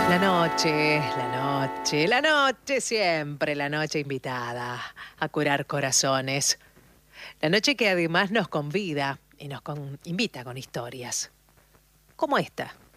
La noche, siempre la noche invitada a curar corazones. La noche que además nos convida y nos invita con historias, como esta.